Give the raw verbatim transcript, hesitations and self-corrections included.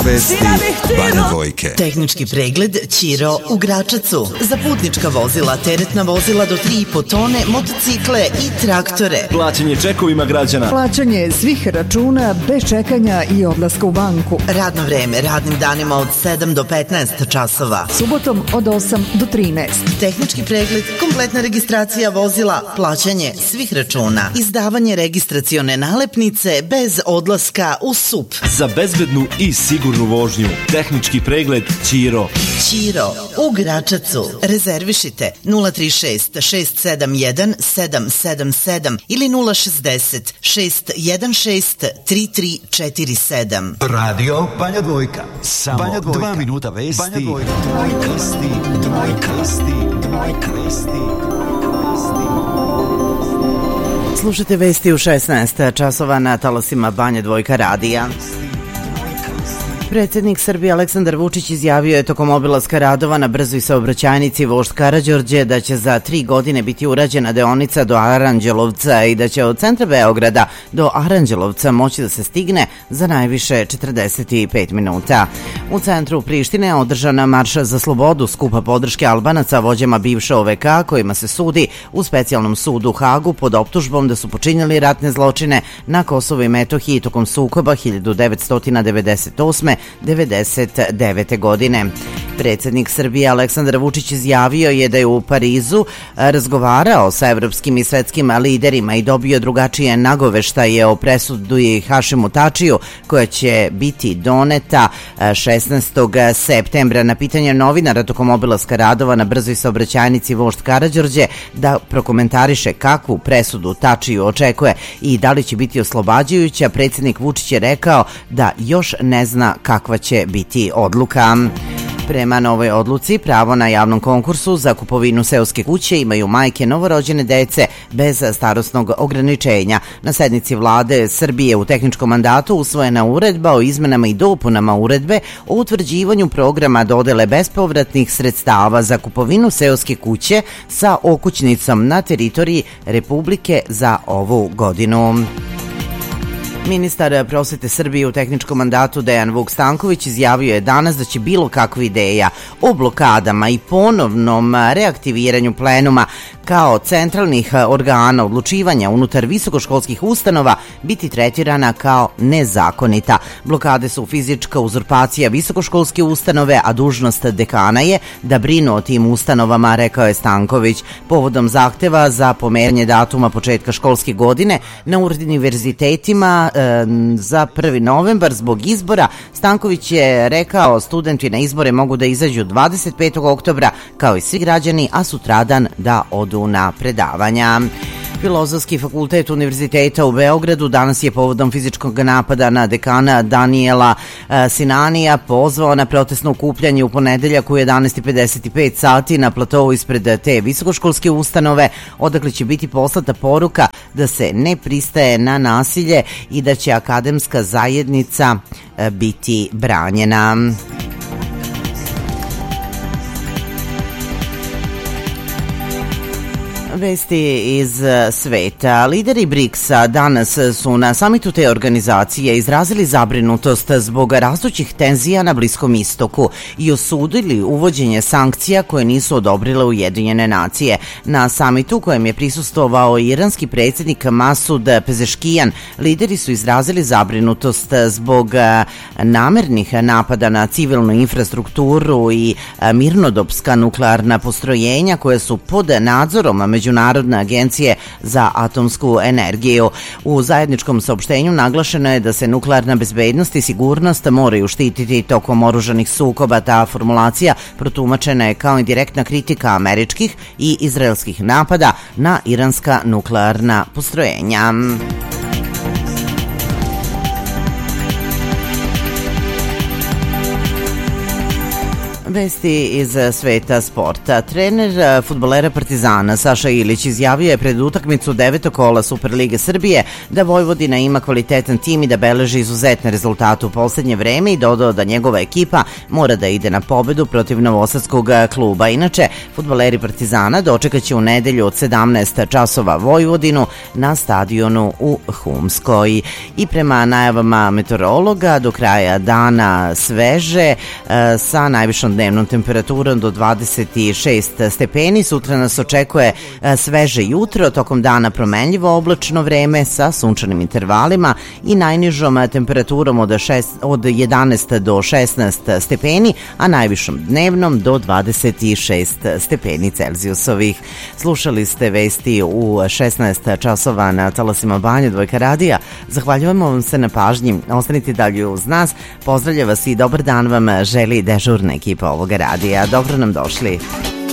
Vesti Banja Dvojke. Tehnički pregled Ćiro u Gračacu. Za putnička vozila, teretna vozila do tri i po tone, motocikle i traktore. Plaćanje čekovima građana. Plaćanje svih računa bez čekanja i odlaska u banku. Radno vreme radnim danima od sedam do petnaest časova. Subotom od osam do trinaest. Tehnički pregled, kompletna registracija vozila, plaćanje svih računa, izdavanje registracione nalepnice bez odlaska u S U P. Za bezbednu i sigurnu vožnju. Tehnički pregled Ćiro. Ćiro u Gračacu. Rezervišite nula tri šest šest sedam jedan sedam sedam sedam ili nula šezdeset šest jedan šest tri tri četiri sedam. Radio Banja Dvojka. Samo Banja Dvojka. Dva minuta vesti. Banja Dvojka. Dvojka. Vesti. Dvojka. Vesti. Dvojka. Vesti. Slušajte vesti u šesnaest časova na talasima Banja Dvojka radija. Predsjednik Srbije Aleksandar Vučić izjavio je tokom obilaska radova na brzoj saobraćajnici Vožd Karađorđe da će za tri godine biti urađena deonica do Aranđelovca i da će od centra Beograda do Aranđelovca moći da se stigne za najviše četrdeset pet minuta. U centru Prištine je održana marša za slobodu, skupa podrške Albanaca vođama bivše O V K kojima se sudi u specijalnom sudu u Hagu pod optužbom da su počinjali ratne zločine na Kosovu i Metohiji tokom sukoba hiljadu devetsto devedeset osme devedeset devete godine. Predsjednik Srbije Aleksandar Vučić izjavio je da je u Parizu razgovarao sa evropskim i svetskim liderima i dobio drugačije nagoveštaje o presudi Hašimu Tačiju koja će biti doneta šesnaestog septembra. Na pitanje novinara tokom obilaska radova na brzoj saobraćajnici Vožd Karađorđe da prokomentariše kakvu presudu Tačiju očekuje i da li će biti oslobađajuća, predsjednik Vučić je rekao da još ne zna kakva će biti odluka. Prema novoj odluci, pravo na javnom konkursu za kupovinu seoske kuće imaju majke novorođene dece bez starosnog ograničenja. Na sednici vlade Srbije u tehničkom mandatu usvojena uredba o izmenama i dopunama uredbe o utvrđivanju programa dodele bespovratnih sredstava za kupovinu seoske kuće sa okućnicom na teritoriji Republike za ovu godinu. Ministar prosvete Srbije u tehničkom mandatu Dejan Vuk Stanković izjavio je danas da će bilo kakva ideja o blokadama i ponovnom reaktiviranju plenuma kao centralnih organa odlučivanja unutar visokoškolskih ustanova biti tretirana kao nezakonita. Blokade su fizička uzurpacija visokoškolske ustanove, a dužnost dekana je da brinu o tim ustanovama, rekao je Stanković. Povodom zahteva za pomeranje datuma početka školske godine na univerzitetima za prvi novembar zbog izbora, Stanković je rekao studenti na izbore mogu da izađu dvadeset petog oktobra kao i svi građani, a sutradan da odu na predavanja. Filozofski fakultet Univerziteta u Beogradu danas je povodom fizičkog napada na dekana Danijela Sinanija pozvao na protestno okupljanje u ponedeljak u jedanaest i pedeset pet sati na platovu ispred te visokoškolske ustanove, odakle će biti poslata poruka da se ne pristaje na nasilje i da će akademska zajednica biti branjena. Vesti iz sveta. Lideri briksa danas su na samitu te organizacije izrazili zabrinutost zbog rastućih tenzija na Bliskom istoku i osudili uvođenje sankcija koje nisu odobrile Ujedinjene nacije. Na samitu kojem je prisustvovao iranski predsjednik Masud Pezeškijan, lideri su izrazili zabrinutost zbog namernih napada na civilnu infrastrukturu i mirnodopska nuklearna postrojenja koje su pod nadzorom Međunarodne agencije za atomsku energiju. U zajedničkom saopštenju naglašeno je da se nuklearna bezbednost i sigurnost moraju štititi tokom oružanih sukoba. Ta formulacija protumačena je kao i direktna kritika američkih i izraelskih napada na iranska nuklearna postrojenja. Vesti iz sveta sporta. Trener fudbalera Partizana Saša Ilić izjavio je pred utakmicu devetog kola Superlige Srbije da Vojvodina ima kvalitetan tim i da beleži izuzetne rezultate u poslednje vreme i dodao da njegova ekipa mora da ide na pobedu protiv novosadskog kluba. Inače, fudbaleri Partizana dočekaće u nedelju od sedamnaest časova Vojvodinu na stadionu u Humskoj. I prema najavama meteorologa do kraja dana sveže sa najvišom dnevnom temperaturom do dvadeset šest stepeni. Sutra nas očekuje sveže jutro, tokom dana promenljivo oblačno vreme sa sunčanim intervalima i najnižom temperaturom od, šest, od jedanaest do šesnaest stepeni, a najvišom dnevnom do dvadeset šest stepeni Celzijusovih. Slušali ste vesti u šesnaest časova na talasima Banja Dvojka radija. Zahvaljujemo vam se na pažnji. Ostanite dalje uz nas. Pozdravlja vas i dobar dan vam želi dežurna ekipa ovoga radija. Dobro nam došli.